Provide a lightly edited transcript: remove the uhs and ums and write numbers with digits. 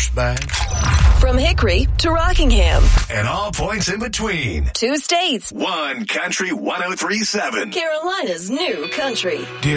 douchebags. From Hickory to Rockingham. And all points in between. 2 states. One Country 103.7. Carolina's new country.